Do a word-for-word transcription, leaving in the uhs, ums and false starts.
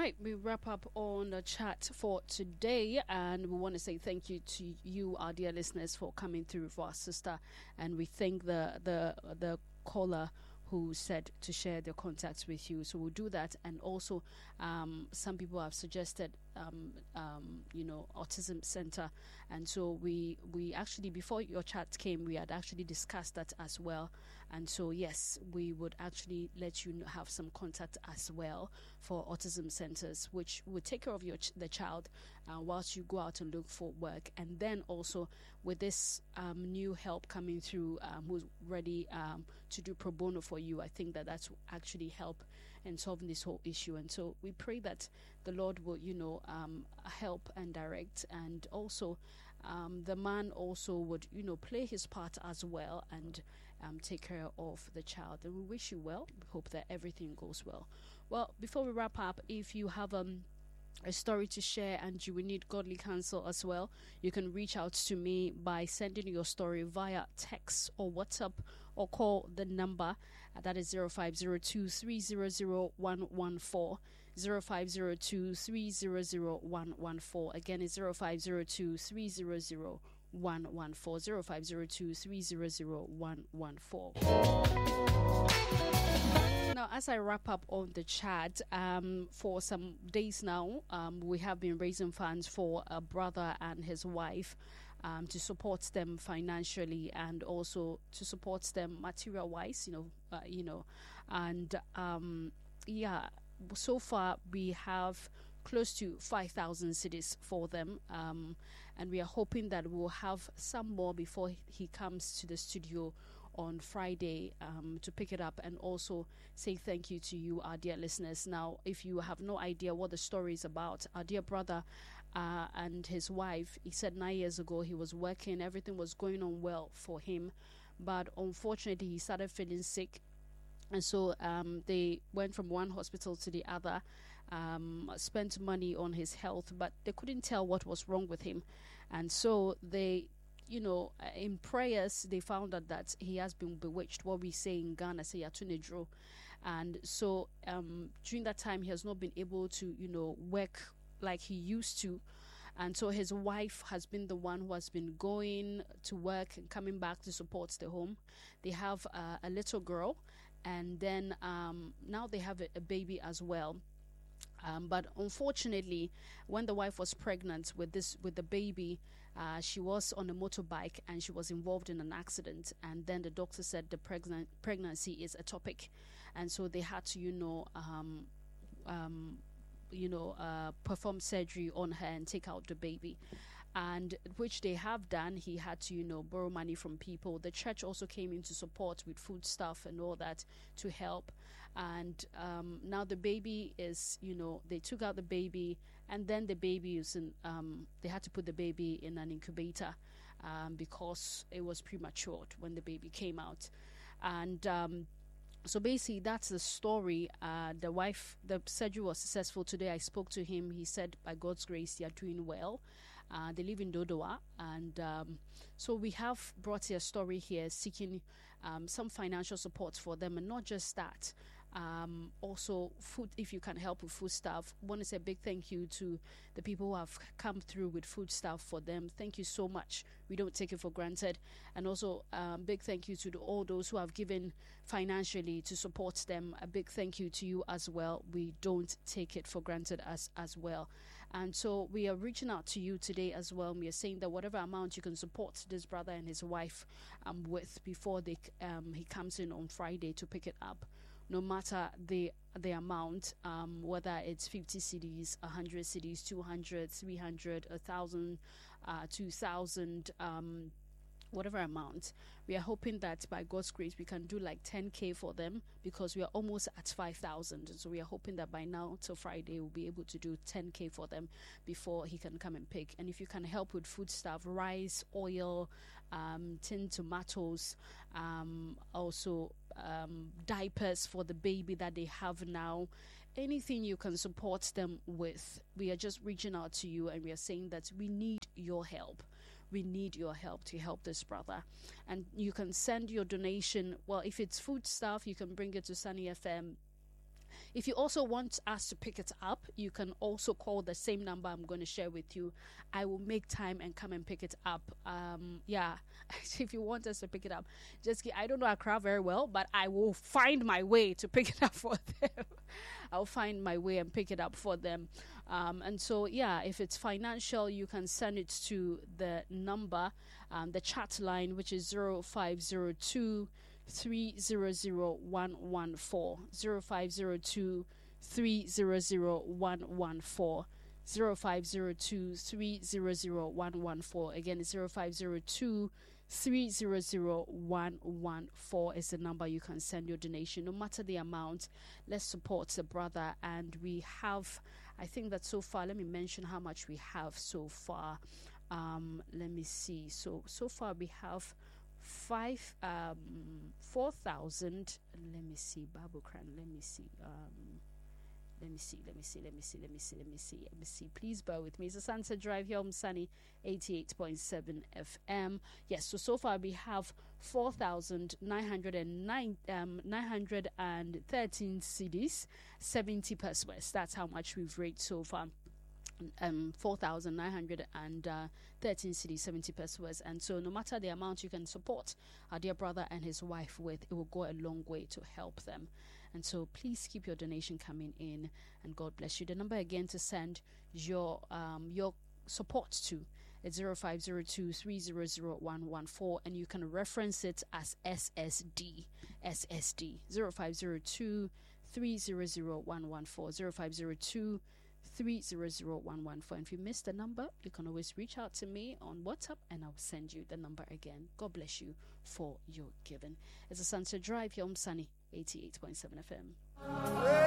right, we wrap up on the chat for today, and we want to say thank you to you, our dear listeners, for coming through for our sister, and we thank the the the caller who said to share their contacts with you. So we'll do that, and also um, some people have suggested, um, um, you know, autism center, and so we we actually before your chat came, we had actually discussed that as well, and so yes, we would actually let you have some contact as well for autism centers, which would take care of your ch- the child uh, whilst you go out and look for work, and then also with this um, new help coming through, um, who's ready um, to do pro bono for you, I think that that's actually help in solving this whole issue. And so we pray that the Lord will, you know, um, help and direct, and also um, the man also would, you know, play his part as well, and um, take care of the child. And we wish you well. We hope that everything goes well. Well, before we wrap up, if you have um a story to share and you will need godly counsel as well, you can reach out to me by sending your story via text or WhatsApp, or call the number uh, that is zero five zero two three zero zero one one four. zero five zero two three zero zero one one four. Again, it's zero five zero two three zero zero one one four. zero five zero two three zero zero one one four. Now, as I wrap up on the chat, um, for some days now, um, we have been raising funds for a brother and his wife, um, to support them financially, and also to support them material-wise, you know, uh, you know, and um, yeah, so far we have close to five thousand cedis for them, um, and we are hoping that we'll have some more before he comes to the studio on Friday, um, to pick it up, and also say thank you to you, our dear listeners. Now, if you have no idea what the story is about, our dear brother uh, and his wife, he said nine years ago he was working, everything was going on well for him, but unfortunately he started feeling sick, and so um, they went from one hospital to the other, um, spent money on his health, but they couldn't tell what was wrong with him, and so they, you know, in prayers, they found out that he has been bewitched, what we say in Ghana, say yatunedro. And so um, during that time, he has not been able to, you know, work like he used to. And so his wife has been the one who has been going to work and coming back to support the home. They have uh, a little girl, and then um, now they have a, a baby as well. Um, but unfortunately, when the wife was pregnant with this with the baby, uh, she was on a motorbike and she was involved in an accident. And then the doctor said the pregnant pregnancy is ectopic, and so they had to, you know, um, um, you know, uh, perform surgery on her and take out the baby. And which they have done. He had to, you know, borrow money from people. The church also came in to support with food stuff and all that to help. And um, now the baby is, you know, they took out the baby, and then the baby is in, um, they had to put the baby in an incubator um, because it was premature when the baby came out. And um, so basically that's the story. Uh, the wife, the surgery was successful today. I spoke to him. He said by God's grace they are doing well. Uh, they live in Dodowa, and um, so we have brought a story here seeking um, some financial support for them, and not just that. Um, also, food, if you can help with food stuff. Want to say a big thank you to the people who have come through with food stuff for them. Thank you so much. We don't take it for granted. And also, um, big thank you to the, all those who have given financially to support them. A big thank you to you as well. We don't take it for granted as as well. And so we are reaching out to you today as well. We are saying that whatever amount you can support this brother and his wife um, with before they um, he comes in on Friday to pick it up, no matter the the amount, um, whether it's fifty cedis, one hundred cedis, two hundred, three hundred, one thousand, uh, two thousand, um, whatever amount. We are hoping that by God's grace we can do like ten K for them, because we are almost at five thousand. So we are hoping that by now till Friday we'll be able to do ten K for them before he can come and pick. And if you can help with food stuff, rice, oil, um, tin tomatoes, um, also um, diapers for the baby that they have now, anything you can support them with, we are just reaching out to you, and we are saying that we need your help. We need your help to help this brother. And you can send your donation. Well, if it's food stuff, you can bring it to Sunny F M. If you also want us to pick it up, you can also call the same number I'm going to share with you. I will make time and come and pick it up. Um, yeah, if you want us to pick it up, just I don't know Accra very well, but I will find my way to pick it up for them. I'll find my way and pick it up for them. Um, and so, yeah, if it's financial, you can send it to the number, um, the chat line, which is zero five zero two three zero zero one one four, zero five zero two three zero zero one one four, zero five zero two three zero zero one one four. Again, it's zero five zero two three zero zero one one four is the number you can send your donation, no matter the amount. Let's support the brother. And we have, I think that so far, let me mention how much we have so far. Um, let me see. So, so far we have five, um, four thousand. Let me see, Babu Kran. Let me see. Um, let me see. Let me see. Let me see. Let me see. Let me see. Let me see. Please bear with me. It's a Sunset Drive here on Sunny eighty-eight point seven F M. Yes. So so far we have four thousand nine hundred and nine, um, nine hundred and thirteen C Ds, seventy pesos. That's how much we've raised so far. Um, four thousand nine hundred thirteen C Ds, seventy pesos. And so no matter the amount you can support our dear brother and his wife with, it will go a long way to help them. And so please keep your donation coming in, and God bless you. The number again to send your um, your support to, it's zero five zero two three zero zero one one four, and you can reference it as S S D. S S D zero five zero two three zero zero one one four, zero five zero two three zero zero one one four. And if you missed the number, you can always reach out to me on WhatsApp and I'll send you the number again. God bless you for your giving. It's a Sunset Drive here on Sunny eighty-eight point seven F M.